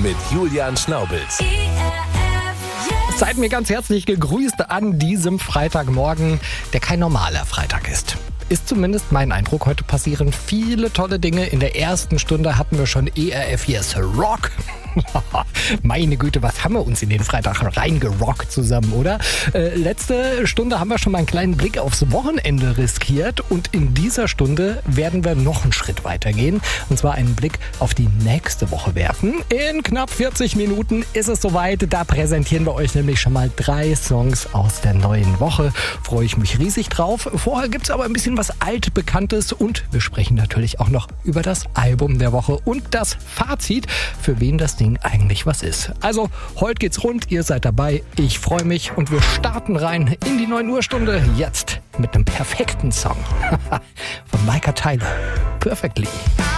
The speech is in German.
mit Julian Schnaubels. Seid mir ganz herzlich gegrüßt an diesem Freitagmorgen, der kein normaler Freitag ist. Ist zumindest mein Eindruck. Heute passieren viele tolle Dinge. In der ersten Stunde hatten wir schon ERF Yes Rock. Meine Güte, was haben wir uns in den Freitag reingerockt zusammen, oder? Letzte Stunde haben wir schon mal einen kleinen Blick aufs Wochenende riskiert. Und in dieser Stunde werden wir noch einen Schritt weiter gehen. Und zwar einen Blick auf die nächste Woche werfen. In knapp 40 Minuten ist es soweit. Da präsentieren wir euch nämlich schon mal 3 Songs aus der neuen Woche. Freue ich mich riesig drauf. Vorher gibt's aber ein bisschen was Altbekanntes. Und wir sprechen natürlich auch noch über das Album der Woche und das Fazit, für wen das Ding eigentlich was ist. Also, heute geht's rund, ihr seid dabei, ich freue mich und wir starten rein in die 9 Uhr Stunde jetzt mit einem perfekten Song von Micah Tyler. Perfectly.